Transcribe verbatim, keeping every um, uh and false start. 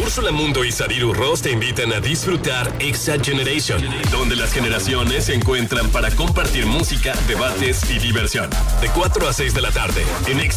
Úrsula Mundo y Sadiru Ross te invitan a disfrutar Exa Generation, donde las generaciones se encuentran para compartir música, debates y diversión. De cuatro a seis de la tarde, en Exa